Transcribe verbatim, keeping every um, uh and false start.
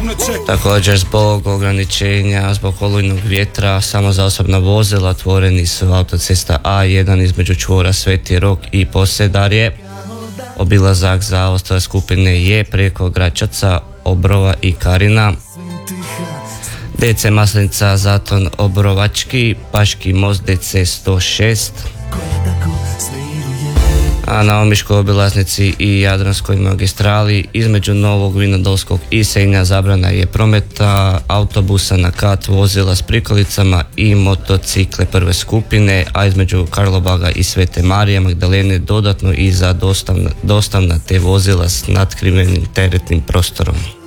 Također zbog ograničenja, zbog olujnog vjetra, samo za osobna vozila otvoreni su autocesta A jedan između čvora Sveti Rok i Posedarje. Obilazak za ostale skupine je preko Gračaca, Obrova i Karina. D C Maslenica, Zaton, Obrovački, Paški most D C sto šest. A na Omiškoj obilaznici i Jadranskoj magistrali između Novog Vinodolskog i Senja zabrana je prometa autobusa na kat, vozila s prikolicama i motocikle prve skupine, a između Karlobaga i Svete Marije Magdalene dodatno i za dostavna, dostavna te vozila s natkrivenim teretnim prostorom.